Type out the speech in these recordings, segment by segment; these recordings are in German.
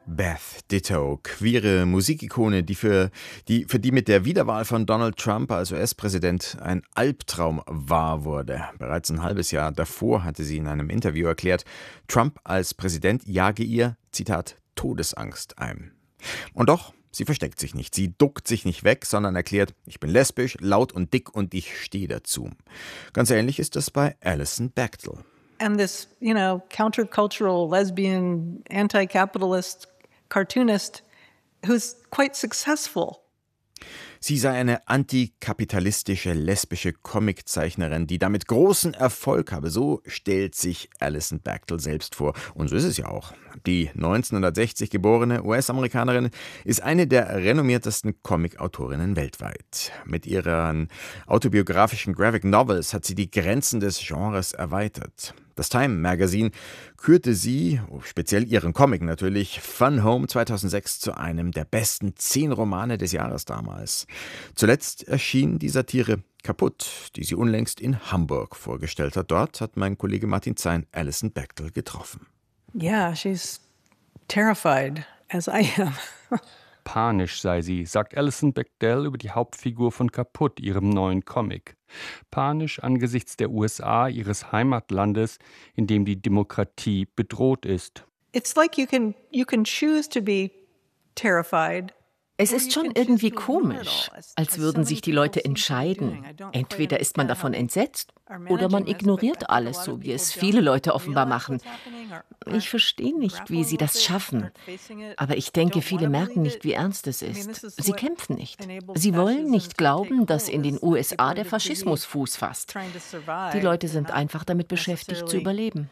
Beth Ditto, queere Musikikone, für die mit der Wiederwahl von Donald Trump als US-Präsident ein Albtraum wahr wurde. Bereits ein halbes Jahr davor hatte sie in einem Interview erklärt, Trump als Präsident jage ihr, Zitat, Todesangst ein. Und doch, sie versteckt sich nicht, sie duckt sich nicht weg, sondern erklärt, ich bin lesbisch, laut und dick und ich stehe dazu. Ganz ähnlich ist das bei Alison Bechdel. And this, countercultural, lesbian, anti-capitalist cartoonist who's quite successful. Sie sei eine antikapitalistische, lesbische Comiczeichnerin, die damit großen Erfolg habe. So stellt sich Alison Bechdel selbst vor. Und so ist es ja auch. Die 1960 geborene US-Amerikanerin ist eine der renommiertesten Comic-Autorinnen weltweit. Mit ihren autobiografischen Graphic Novels hat sie die Grenzen des Genres erweitert. Das Time Magazine kürte sie, speziell ihren Comic natürlich, Fun Home 2006 zu einem der besten 10 Romane des Jahres damals. Zuletzt erschien die Satire Kaputt, die sie unlängst in Hamburg vorgestellt hat. Dort hat mein Kollege Martin Zein Alison Bechdel getroffen. Yeah, she's terrified, as I am. Panisch sei sie, sagt Alison Bechdel über die Hauptfigur von Kaputt, ihrem neuen Comic. Panisch angesichts der USA, ihres Heimatlandes, in dem die Demokratie bedroht ist. It's like you can choose to be terrified. Es ist schon irgendwie komisch, als würden sich die Leute entscheiden. Entweder ist man davon entsetzt oder man ignoriert alles, so wie es viele Leute offenbar machen. Ich verstehe nicht, wie sie das schaffen. Aber ich denke, viele merken nicht, wie ernst es ist. Sie kämpfen nicht. Sie wollen nicht glauben, dass in den USA der Faschismus Fuß fasst. Die Leute sind einfach damit beschäftigt, zu überleben.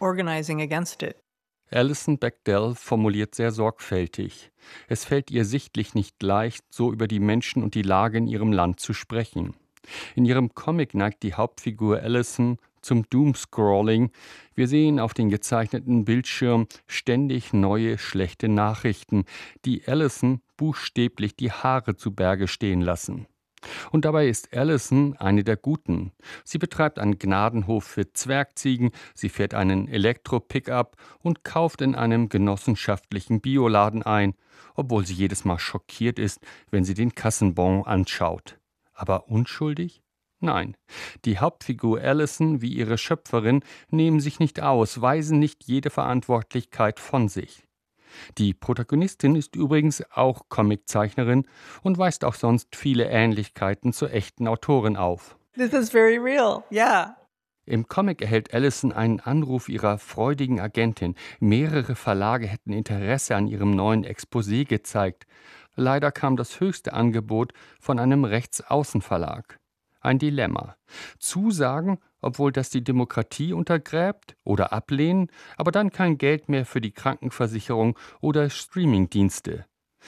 Alison Bechdel formuliert sehr sorgfältig. Es fällt ihr sichtlich nicht leicht, so über die Menschen und die Lage in ihrem Land zu sprechen. In ihrem Comic neigt die Hauptfigur Alison zum Doomscrolling. Wir sehen auf den gezeichneten Bildschirm ständig neue schlechte Nachrichten, die Alison buchstäblich die Haare zu Berge stehen lassen. Und dabei ist Alison eine der Guten. Sie betreibt einen Gnadenhof für Zwergziegen, sie fährt einen Elektro-Pickup und kauft in einem genossenschaftlichen Bioladen ein, obwohl sie jedes Mal schockiert ist, wenn sie den Kassenbon anschaut. Aber unschuldig? Nein. Die Hauptfigur Alison wie ihre Schöpferin nehmen sich nicht aus, weisen nicht jede Verantwortlichkeit von sich. Die Protagonistin ist übrigens auch Comiczeichnerin und weist auch sonst viele Ähnlichkeiten zur echten Autorin auf. This is very real, yeah. Im Comic erhält Alison einen Anruf ihrer freudigen Agentin. Mehrere Verlage hätten Interesse an ihrem neuen Exposé gezeigt. Leider kam das höchste Angebot von einem Rechtsaußenverlag. Ein Dilemma. Zusagen, obwohl das die Demokratie untergräbt, oder ablehnen, aber dann kein Geld mehr für die Krankenversicherung oder Streamingdienste.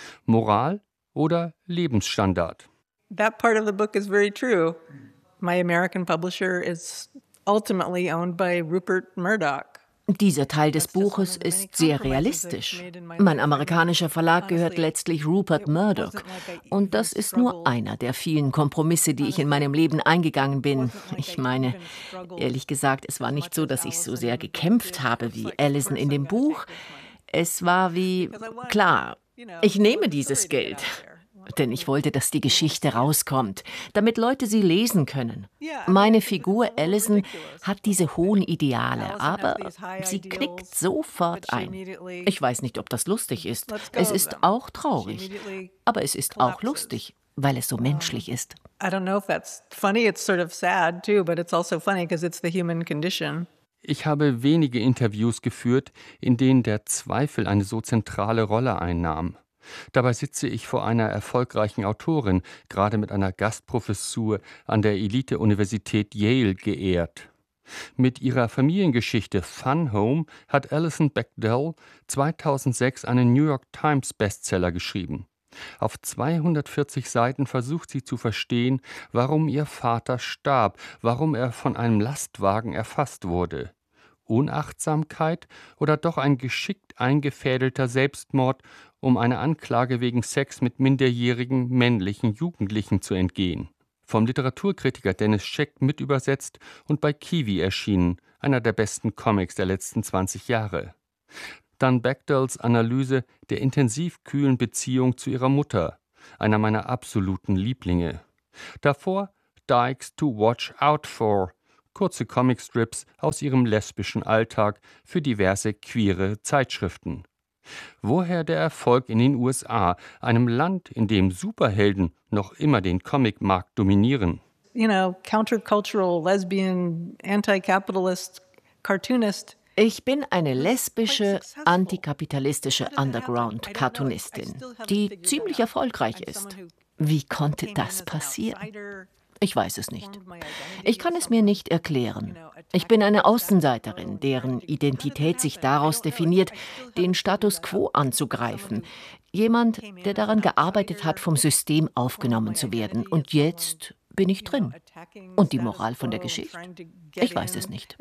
Moral oder Lebensstandard? That part of the book is very true. My American publisher is ultimately owned by Rupert Murdoch. Dieser Teil des Buches ist sehr realistisch. Mein amerikanischer Verlag gehört letztlich Rupert Murdoch. Und das ist nur einer der vielen Kompromisse, die ich in meinem Leben eingegangen bin. Ich meine, ehrlich gesagt, es war nicht so, dass ich so sehr gekämpft habe wie Alison in dem Buch. Es war wie, klar, ich nehme dieses Geld. Denn ich wollte, dass die Geschichte rauskommt, damit Leute sie lesen können. Meine Figur Alison hat diese hohen Ideale, aber sie knickt sofort ein. Ich weiß nicht, ob das lustig ist. Es ist auch traurig, aber es ist auch lustig, weil es so menschlich ist. I don't know if that's funny. It's sort of sad too, but it's also funny because it's the human condition. Ich habe wenige Interviews geführt, in denen der Zweifel eine so zentrale Rolle einnahm. Dabei sitze ich vor einer erfolgreichen Autorin, gerade mit einer Gastprofessur an der Elite-Universität Yale geehrt. Mit ihrer Familiengeschichte Fun Home hat Alison Bechdel 2006 einen New York Times Bestseller geschrieben. Auf 240 Seiten versucht sie zu verstehen, warum ihr Vater starb, warum er von einem Lastwagen erfasst wurde. Unachtsamkeit oder doch ein geschickt eingefädelter Selbstmord, um einer Anklage wegen Sex mit minderjährigen männlichen Jugendlichen zu entgehen. Vom Literaturkritiker Dennis Scheck mitübersetzt und bei Kiwi erschienen, einer der besten Comics der letzten 20 Jahre. Dann Bechdels Analyse der intensiv kühlen Beziehung zu ihrer Mutter, einer meiner absoluten Lieblinge. Davor Dykes to Watch Out For, kurze Comicstrips aus ihrem lesbischen Alltag für diverse queere Zeitschriften. Woher der Erfolg in den USA, einem Land, in dem Superhelden noch immer den Comicmarkt dominieren? Countercultural, lesbian, anti-capitalist, cartoonist. Ich bin eine lesbische, antikapitalistische Underground-Cartoonistin, die ziemlich erfolgreich ist. Wie konnte das passieren? Ich weiß es nicht. Ich kann es mir nicht erklären. Ich bin eine Außenseiterin, deren Identität sich daraus definiert, den Status quo anzugreifen. Jemand, der daran gearbeitet hat, vom System aufgenommen zu werden. Und jetzt bin ich drin. Und die Moral von der Geschichte? Ich weiß es nicht.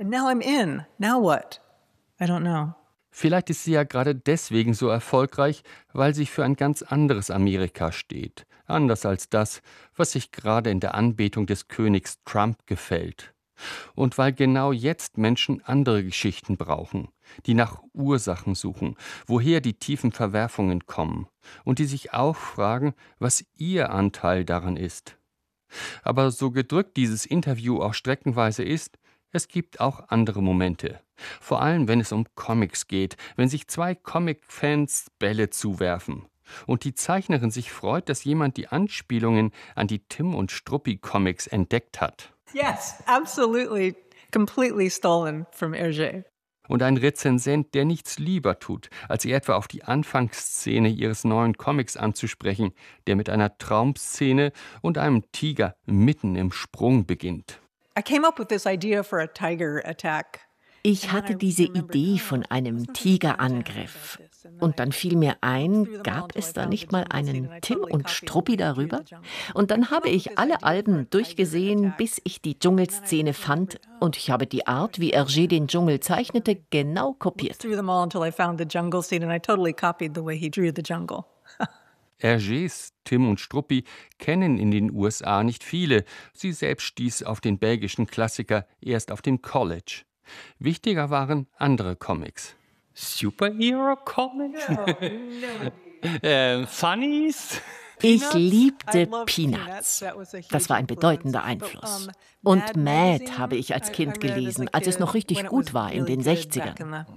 Vielleicht ist sie ja gerade deswegen so erfolgreich, weil sie für ein ganz anderes Amerika steht. Anders als das, was sich gerade in der Anbetung des Königs Trump gefällt. Und weil genau jetzt Menschen andere Geschichten brauchen, die nach Ursachen suchen, woher die tiefen Verwerfungen kommen und die sich auch fragen, was ihr Anteil daran ist. Aber so gedrückt dieses Interview auch streckenweise ist, es gibt auch andere Momente. Vor allem, wenn es um Comics geht, wenn sich zwei Comic-Fans Bälle zuwerfen. Und die Zeichnerin sich freut, dass jemand die Anspielungen an die Tim und Struppi-Comics entdeckt hat. Yes, absolutely, completely stolen from Hergé. Und ein Rezensent, der nichts lieber tut, als sie etwa auf die Anfangsszene ihres neuen Comics anzusprechen, der mit einer Traumszene und einem Tiger mitten im Sprung beginnt. I came up with this idea for a tiger attack. Ich hatte diese Idee von einem Tigerangriff. Und dann fiel mir ein, gab es da nicht mal einen Tim und Struppi darüber? Und dann habe ich alle Alben durchgesehen, bis ich die Dschungelszene fand. Und ich habe die Art, wie Hergé den Dschungel zeichnete, genau kopiert. Hergés Tim und Struppi kennen in den USA nicht viele. Sie selbst stieß auf den belgischen Klassiker erst auf dem College. Wichtiger waren andere Comics. Superhero-Comics? Funnies? Ich liebte Peanuts. Das war ein bedeutender Einfluss. Und Mad habe ich als Kind gelesen, als es noch richtig gut war in den 60ern.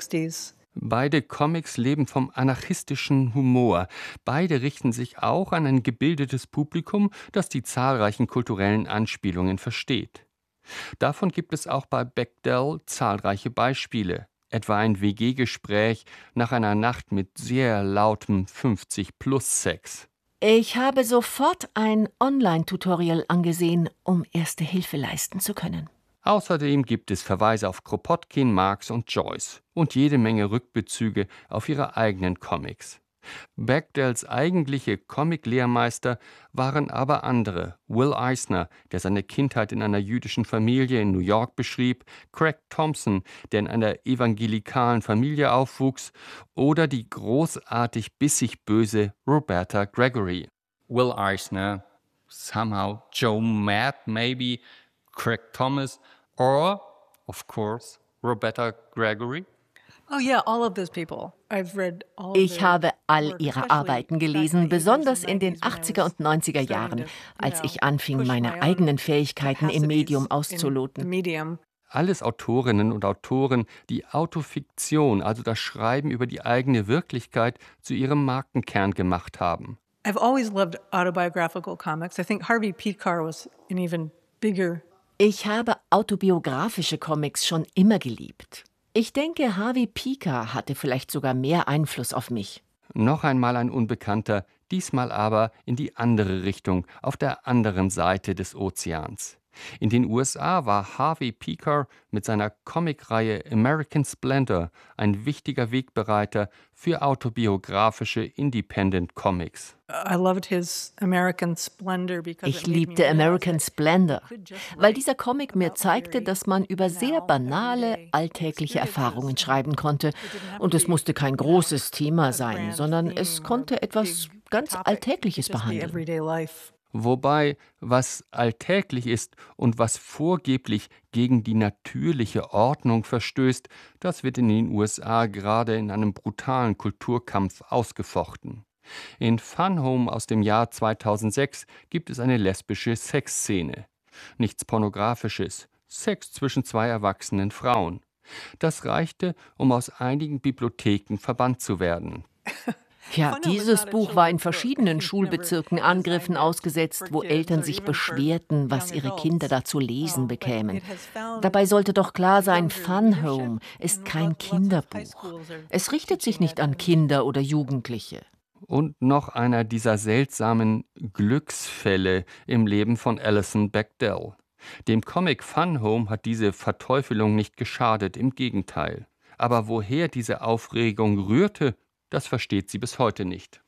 Beide Comics leben vom anarchistischen Humor. Beide richten sich auch an ein gebildetes Publikum, das die zahlreichen kulturellen Anspielungen versteht. Davon gibt es auch bei Bechdel zahlreiche Beispiele. Etwa ein WG-Gespräch nach einer Nacht mit sehr lautem 50-plus-Sex. Ich habe sofort ein Online-Tutorial angesehen, um Erste Hilfe leisten zu können. Außerdem gibt es Verweise auf Kropotkin, Marx und Joyce und jede Menge Rückbezüge auf ihre eigenen Comics. Bechdels eigentliche Comic-Lehrmeister waren aber andere. Will Eisner, der seine Kindheit in einer jüdischen Familie in New York beschrieb, Craig Thompson, der in einer evangelikalen Familie aufwuchs, oder die großartig bissig böse Roberta Gregory. Will Eisner, somehow Joe Matt, maybe Craig Thomas, or, of course, Roberta Gregory. Oh yeah, all of those people. I've read all Ich habe all ihre Arbeiten gelesen, besonders in den 80er und 90er Jahren, als ich anfing, meine eigenen Fähigkeiten im Medium auszuloten. Alles Autorinnen und Autoren, die Autofiktion, also das Schreiben über die eigene Wirklichkeit, zu ihrem Markenkern gemacht haben. I've always loved autobiographical comics. I think Harvey Pekar was an even bigger. Ich habe autobiografische Comics schon immer geliebt. Ich denke, Harvey Pekar hatte vielleicht sogar mehr Einfluss auf mich. Noch einmal ein Unbekannter, diesmal aber in die andere Richtung, auf der anderen Seite des Ozeans. In den USA war Harvey Pekar mit seiner Comicreihe American Splendor ein wichtiger Wegbereiter für autobiografische Independent Comics. Ich liebte American Splendor, weil dieser Comic mir zeigte, dass man über sehr banale, alltägliche Erfahrungen schreiben konnte. Und es musste kein großes Thema sein, sondern es konnte etwas ganz Alltägliches behandeln. Wobei, was alltäglich ist und was vorgeblich gegen die natürliche Ordnung verstößt, das wird in den USA gerade in einem brutalen Kulturkampf ausgefochten. In Fun Home aus dem Jahr 2006 gibt es eine lesbische Sexszene. Nichts Pornografisches, Sex zwischen zwei erwachsenen Frauen. Das reichte, um aus einigen Bibliotheken verbannt zu werden. Ja, dieses Buch war in verschiedenen Schulbezirken Angriffen ausgesetzt, wo Eltern sich beschwerten, was ihre Kinder da zu lesen bekämen. Dabei sollte doch klar sein, Fun Home ist kein Kinderbuch. Es richtet sich nicht an Kinder oder Jugendliche. Und noch einer dieser seltsamen Glücksfälle im Leben von Alison Bechdel. Dem Comic Fun Home hat diese Verteufelung nicht geschadet, im Gegenteil. Aber woher diese Aufregung rührte, das versteht sie bis heute nicht.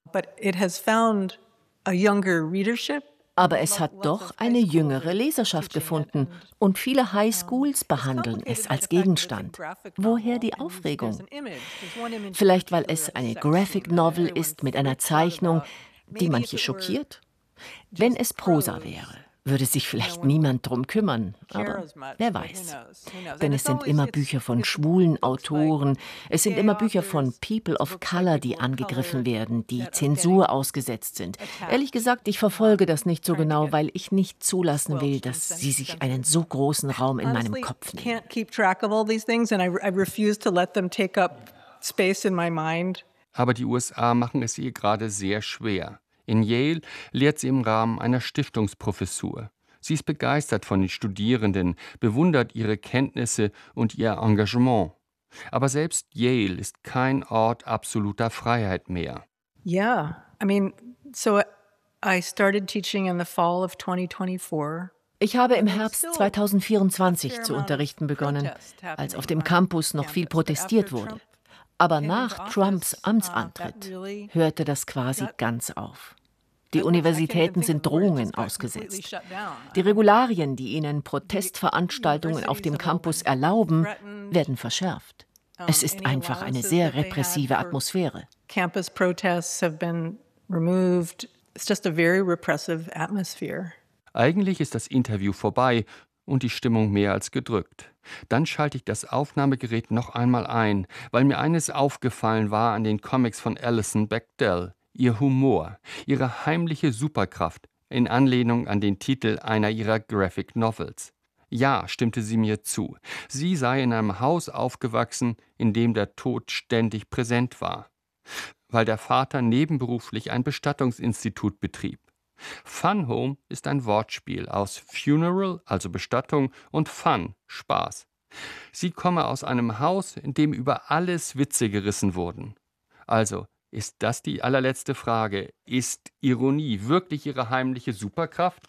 Aber es hat doch eine jüngere Leserschaft gefunden und viele Highschools behandeln es als Gegenstand. Woher die Aufregung? Vielleicht, weil es eine Graphic Novel ist mit einer Zeichnung, die manche schockiert? Wenn es Prosa wäre, würde sich vielleicht niemand drum kümmern, aber wer weiß. Denn es sind immer Bücher von schwulen Autoren, es sind immer Bücher von People of Color, die angegriffen werden, die Zensur ausgesetzt sind. Ehrlich gesagt, ich verfolge das nicht so genau, weil ich nicht zulassen will, dass sie sich einen so großen Raum in meinem Kopf nehmen. Aber die USA machen es ihr gerade sehr schwer. In Yale lehrt sie im Rahmen einer Stiftungsprofessur. Sie ist begeistert von den Studierenden, bewundert ihre Kenntnisse und ihr Engagement. Aber selbst Yale ist kein Ort absoluter Freiheit mehr. Yeah, I started teaching in the fall of 2024. Ich habe im Herbst 2024 zu unterrichten begonnen, als auf dem Campus noch viel protestiert wurde. Aber nach Trumps Amtsantritt hörte das quasi ganz auf. Die Universitäten sind Drohungen ausgesetzt. Die Regularien, die ihnen Protestveranstaltungen auf dem Campus erlauben, werden verschärft. Es ist einfach eine sehr repressive Atmosphäre. Campus protests have been removed. It's just a very repressive atmosphere. Eigentlich ist das Interview vorbei und die Stimmung mehr als gedrückt. Dann schalte ich das Aufnahmegerät noch einmal ein, weil mir eines aufgefallen war an den Comics von Alison Bechdel: ihr Humor, ihre heimliche Superkraft, in Anlehnung an den Titel einer ihrer Graphic Novels. Ja, stimmte sie mir zu. Sie sei in einem Haus aufgewachsen, in dem der Tod ständig präsent war, weil der Vater nebenberuflich ein Bestattungsinstitut betrieb. Fun Home ist ein Wortspiel aus Funeral, also Bestattung, und Fun, Spaß. Sie komme aus einem Haus, in dem über alles Witze gerissen wurden. Also, ist das die allerletzte Frage? Ist Ironie wirklich ihre heimliche Superkraft?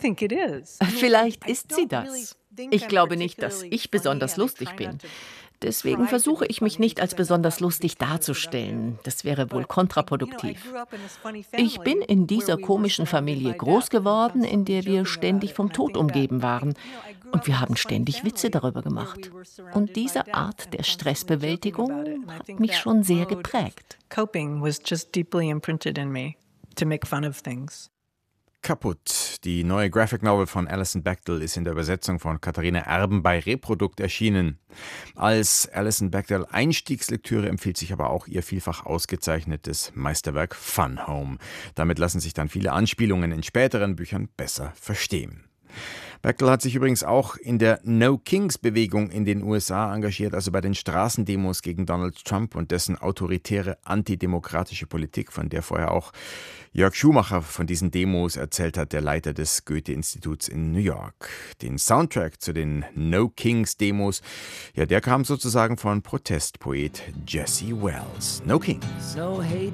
Vielleicht ist sie das. Ich glaube nicht, dass ich besonders lustig bin. Deswegen versuche ich mich nicht als besonders lustig darzustellen. Das wäre wohl kontraproduktiv. Ich bin in dieser komischen Familie groß geworden, in der wir ständig vom Tod umgeben waren. Und wir haben ständig Witze darüber gemacht. Und diese Art der Stressbewältigung hat mich schon sehr geprägt. Coping was just deeply imprinted in me to make fun of things. Kaputt. Die neue Graphic Novel von Alison Bechdel ist in der Übersetzung von Katharina Erben bei Reprodukt erschienen. Als Alison Bechdel Einstiegslektüre empfiehlt sich aber auch ihr vielfach ausgezeichnetes Meisterwerk Fun Home. Damit lassen sich dann viele Anspielungen in späteren Büchern besser verstehen. Bechdel hat sich übrigens auch in der No-Kings-Bewegung in den USA engagiert, also bei den Straßendemos gegen Donald Trump und dessen autoritäre antidemokratische Politik, von der vorher auch Jörg Schumacher von diesen Demos erzählt hat, der Leiter des Goethe-Instituts in New York. Den Soundtrack zu den No-Kings-Demos, ja, der kam sozusagen von Protestpoet Jesse Wells. No Kings. No hate